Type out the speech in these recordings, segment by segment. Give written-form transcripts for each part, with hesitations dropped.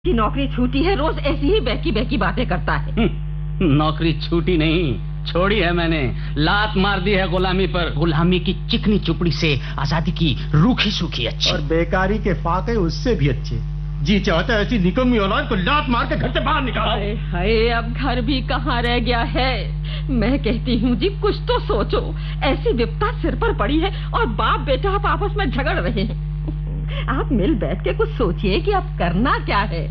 की नौकरी छूटी है, रोज ऐसी ही बहकी बहकी बातें करता है। नौकरी छूटी नहीं, छोड़ी है मैंने। लात मार दी है गुलामी पर। गुलामी की चिकनी चुपड़ी से आजादी की रूखी सूखी अच्छी, और बेकारी के फाके उससे भी अच्छे। जी चाहता है ऐसी निकम्मी औलाद को लात मार के घर से बाहर निकालो। हाय, अब घर भी कहाँ रह गया है। मैं कहती हूँ जी कुछ तो सोचो। ऐसी विपदा सिर पर पड़ी है और बाप बेटा आप आपस में झगड़ रहे हैं। आप मिल बैठ के कुछ सोचिए कि अब करना क्या है।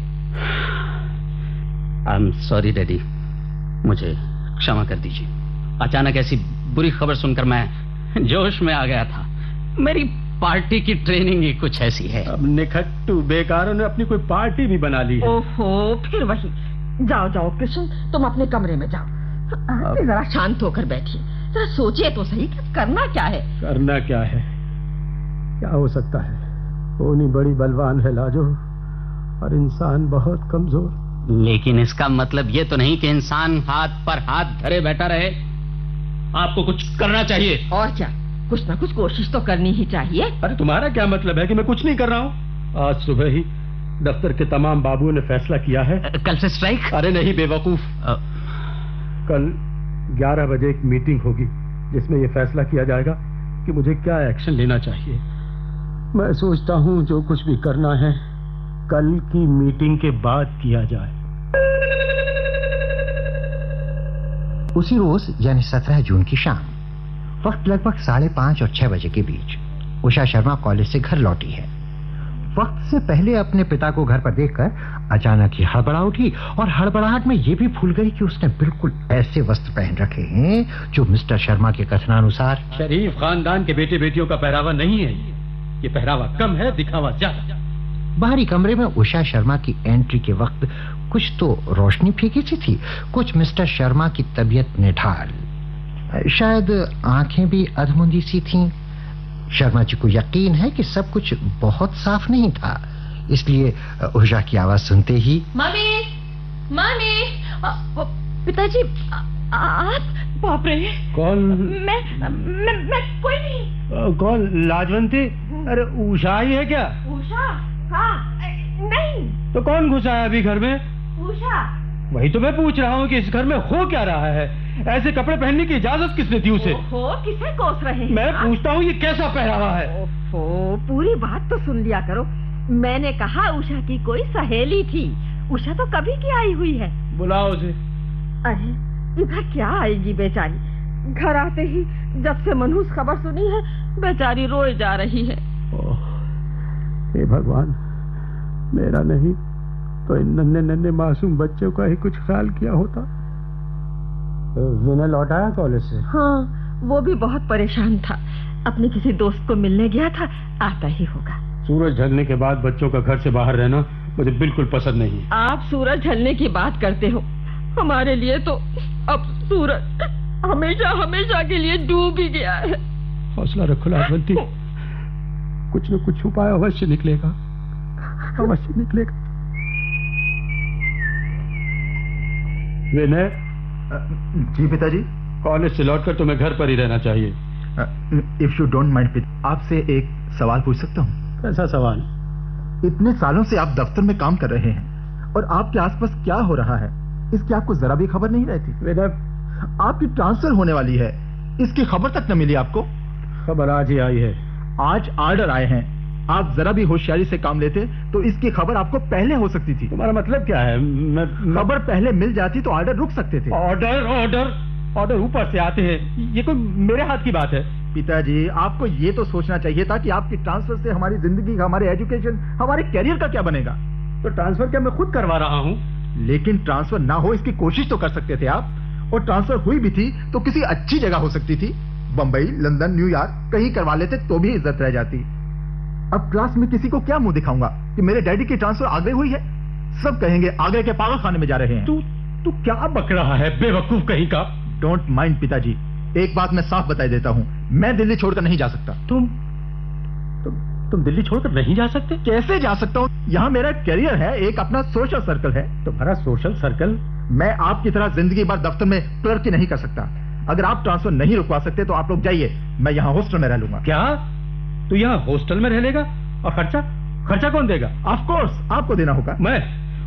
आई एम सॉरी डैडी, मुझे क्षमा कर दीजिए। अचानक ऐसी बुरी खबर सुनकर मैं जोश में आ गया था। मेरी पार्टी की ट्रेनिंग ही कुछ ऐसी है। अब निखट्टू बेकारों ने अपनी कोई पार्टी भी बना ली है। ओहो, फिर वही। जाओ जाओ कृष्ण, तुम अपने कमरे में जाओ। जरा शांत होकर बैठिए, जरा सोचिए तो सही कि करना क्या है। करना क्या है? क्या हो सकता है? ओनी बड़ी बलवान है लाजो, और इंसान बहुत कमजोर। लेकिन इसका मतलब ये तो नहीं कि इंसान हाथ पर हाथ धरे बैठा रहे। आपको कुछ करना चाहिए। और क्या, कुछ ना कुछ कोशिश तो करनी ही चाहिए। अरे तुम्हारा क्या मतलब है कि मैं कुछ नहीं कर रहा हूँ? आज सुबह ही दफ्तर के तमाम बाबुओं ने फैसला किया है। कल से स्ट्राइक? अरे नहीं बेवकूफ, कल 11 बजे एक मीटिंग होगी जिसमें यह फैसला किया जाएगा कि मुझे क्या एक्शन लेना चाहिए। मैं सोचता हूँ जो कुछ भी करना है कल की मीटिंग के बाद किया जाए। उसी रोज यानी 17 जून की शाम, वक्त लगभग 5:30 और 6 बजे के बीच, उषा शर्मा कॉलेज से घर लौटी है। वक्त से पहले अपने पिता को घर पर देखकर अचानक ही हड़बड़ा उठी, और हड़बड़ाहट में ये भी भूल गई कि उसने बिल्कुल ऐसे वस्त्र पहन रखे हैं जो मिस्टर शर्मा के कथनानुसार शरीफ खानदान के बेटे बेटियों का पहरावा नहीं है। ये पहरावा कम है, दिखावा ज्यादा। बाहरी कमरे में उषा शर्मा की एंट्री के वक्त कुछ तो रोशनी फीकी सी थी, कुछ मिस्टर शर्मा की तबीयत निढाल, शायद आंखें भी अधमुंदी सी थीं। शर्मा जी को यकीन है कि सब कुछ बहुत साफ नहीं था, इसलिए उषा की आवाज सुनते ही मामी, मामी, पिताजी, आप? बाप रे! कौन? मैं कोई नहीं। कौन? लाजवंती? अरे उषा ही है क्या? उषा? हाँ, नहीं। तो कौन घुसा है अभी घर में? उषा। वही तो मैं पूछ रहा हूँ कि इस घर में हो क्या रहा है। ऐसे कपड़े पहनने की इजाजत किसने दी उसे? ओहो, किसे कोस रहे हैं? मैं पूछता हूँ ये कैसा पहरावा है? ओहो, पूरी बात तो सुन लिया करो। मैंने कहा उषा की कोई सहेली थी। उषा तो कभी की आई हुई है। बुलाओ उसे। अरे इधर क्या आएगी बेचारी। घर आते ही जब से मनहूस खबर सुनी है, बेचारी रोए जा रही है। हे भगवान, मेरा नहीं तो इन नन्हे नन्हे मासूम बच्चों का ही कुछ ख्याल किया होता। विनय लौट आया कॉलेज से? हाँ, वो भी बहुत परेशान था। अपने किसी दोस्त को मिलने गया था, आता ही होगा। सूरज ढलने के बाद बच्चों का घर से बाहर रहना मुझे बिल्कुल पसंद नहीं। आप सूरज ढलने की बात करते हो, हमारे लिए तो अब सूरज हमेशा हमेशा के लिए डूब ही गया है। हौसला रखो लाजवंती, कुछ न कुछ उपाय अवश्य निकलेगा, अवश्य निकलेगा। विनय। जी पिताजी। कॉलेज से लौटकर तुम्हें घर पर ही रहना चाहिए। इफ यू डोंट माइंड, आपसे एक सवाल पूछ सकता हूँ? कैसा सवाल? इतने सालों से आप दफ्तर में काम कर रहे हैं और आपके आसपास क्या हो रहा है इसकी आपको जरा भी खबर नहीं रहती? विनय, आपकी ट्रांसफर होने वाली है, इसकी खबर तक न मिली आपको? खबर आज ही आई है। आज ऑर्डर आए हैं। आप जरा भी होशियारी से काम लेते तो इसकी खबर आपको पहले हो सकती थी। तुम्हारा मतलब क्या है? खबर पहले मिल जाती तो ऑर्डर रुक सकते थे। ऑर्डर ऑर्डर ऑर्डर ऊपर से आते हैं, ये कोई मेरे हाथ की बात है? पिताजी, आपको ये तो सोचना चाहिए था कि आपकी ट्रांसफर से हमारी जिंदगी, हमारे एजुकेशन, हमारे कैरियर का क्या बनेगा। तो ट्रांसफर क्या मैं खुद करवा रहा हूँ? लेकिन ट्रांसफर ना हो इसकी कोशिश तो कर सकते थे आप, और ट्रांसफर हुई भी थी तो किसी अच्छी जगह हो सकती थी। बंबई, लंदन, न्यूयॉर्क कहीं करवा लेते तो भी इज्जत रह जाती। अब क्लास में किसी को क्या मुंह दिखाऊंगा कि मेरे डैडी की ट्रांसफर आ गई हुई है? सब कहेंगे आगरे के पागल खाने में जा रहे हैं। तू क्या बक रहा है बेवकूफ कहीं का? डोंट माइंड पिताजी, एक बात मैं साफ बता देता हूं, मैं दिल्ली छोड़कर नहीं जा सकता। तुम दिल्ली छोड़कर नहीं जा सकते? कैसे जा सकता हूं? यहाँ मेरा कैरियर है, एक अपना सोशल सर्कल है। तुम्हारा सोशल सर्कल? मैं आपकी तरह जिंदगी भर दफ्तर में क्लर्क ही नहीं कर सकता। अगर आप ट्रांसफर नहीं रुकवा सकते तो आप लोग जाइए, मैं यहाँ हॉस्टल में रह लूंगा। क्या तू यहाँ हॉस्टल में रह लेगा? और खर्चा कौन देगा? ऑफ कोर्स आपको देना होगा। मैं